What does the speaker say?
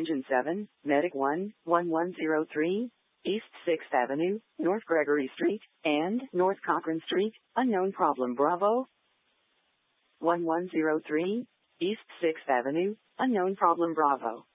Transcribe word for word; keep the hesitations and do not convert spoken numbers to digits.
Engine seven, Medic one, one one zero three, East sixth Avenue, North Gregory Street, and North Cochrane Street, unknown problem Bravo. one one zero three, East sixth Avenue, unknown problem Bravo.